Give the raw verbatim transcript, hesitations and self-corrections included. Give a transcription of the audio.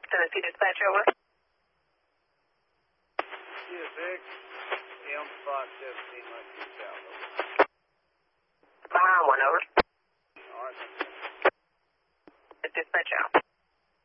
Tennessee dispatch, over. Yeah, Vic. M five seventeen, like you south, over. Behind one, over. All right. Dispatch out.